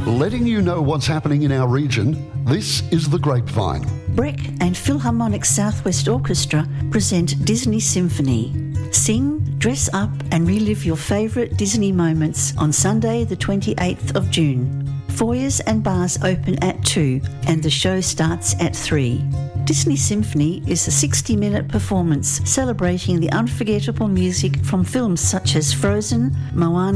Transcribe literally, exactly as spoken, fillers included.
Letting you know what's happening in our region, this is The Grapevine. Breck and Philharmonic Southwest Orchestra present Disney Symphony. Sing, dress up and relive your favourite Disney moments on Sunday the twenty-eighth of June. Foyers and bars open at two and the show starts at three. Disney Symphony is a sixty-minute performance celebrating the unforgettable music from films such as Frozen, Moana,